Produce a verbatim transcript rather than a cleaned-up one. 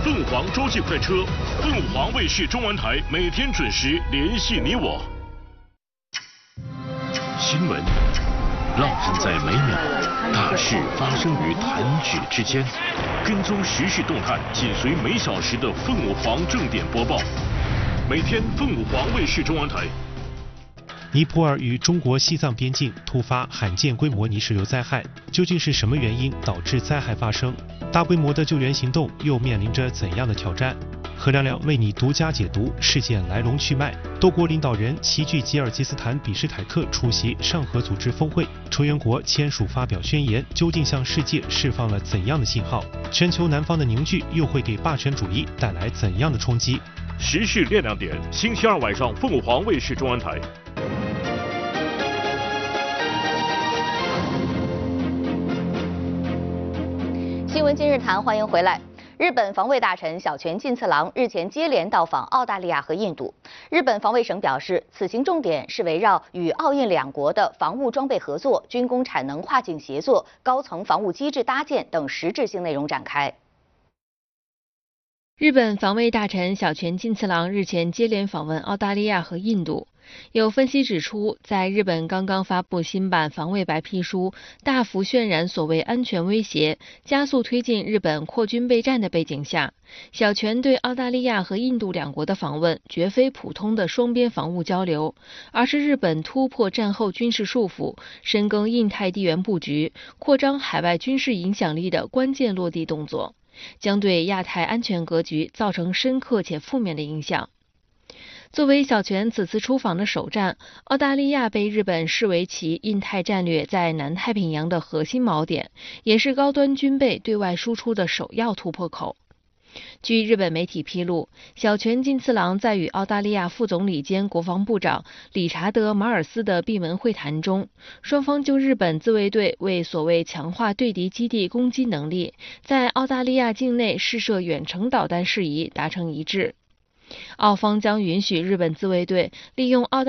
凤凰洲际快车，凤凰卫视中文台每天准时联系你我。新闻浪漫在每秒，大事发生于弹指之间。跟踪时事动态，紧随每小时的凤凰正点播报。每天凤凰卫视中文台。 尼泊尔与中国西藏边境突发罕见规模泥石流灾害，究竟是什么原因导致灾害发生？大规模的救援行动又面临着怎样的挑战？何亮亮为你独家解读事件来龙去脉。多国领导人齐聚吉尔吉斯坦比什凯克出席上合组织峰会，成员国签署发表宣言，究竟向世界释放了怎样的信号？全球南方的凝聚又会给霸权主义带来怎样的冲击？ 时事练亮点，星期二晚上凤凰卫视中文台。 新闻今日谈，欢迎回来。日本防卫大臣小泉进次郎日前接连到访澳大利亚和印度。日本防卫省表示，此行重点是围绕与澳印两国的防务装备合作、军工产能跨境协作、高层防务机制搭建等实质性内容展开。 日本防卫大臣小泉进次郎日前接连访问澳大利亚和印度。有分析指出，在日本刚刚发布新版防卫白皮书，大幅渲染所谓安全威胁，加速推进日本扩军备战的背景下，小泉对澳大利亚和印度两国的访问绝非普通的双边防务交流，而是日本突破战后军事束缚，深耕印太地缘布局，扩张海外军事影响力的关键落地动作，将对亚太安全格局造成深刻且负面的影响。作为小泉此次出访的首站，澳大利亚被日本视为其印太战略在南太平洋的核心锚点，也是高端军备对外输出的首要突破口。据日本媒体披露，小泉进次郎在与澳大利亚副总理兼国防部长理查德·马尔斯的闭门会谈中，双方就日本自卫队为所谓强化对敌基地攻击能力，在澳大利亚境内试射远程导弹事宜达成一致。澳方将允许日本自卫队利用澳大